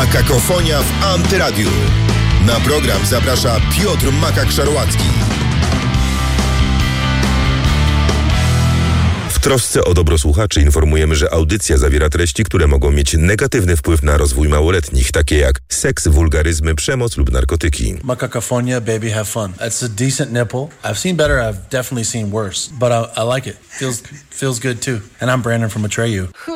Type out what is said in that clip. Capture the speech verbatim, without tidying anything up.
Makakofonia w Antyradiu. Na program zaprasza Piotr Makak-Szarłacki. W trosce o dobro słuchaczy informujemy, że audycja zawiera treści, które mogą mieć negatywny wpływ na rozwój małoletnich, takie jak seks, wulgaryzmy, przemoc lub narkotyki. Makakofonia, baby, have fun. That's a decent nipple. I've seen better, I've definitely seen worse, but I, I like it. Feels feels good too. And I'm Brandon from Atreyu.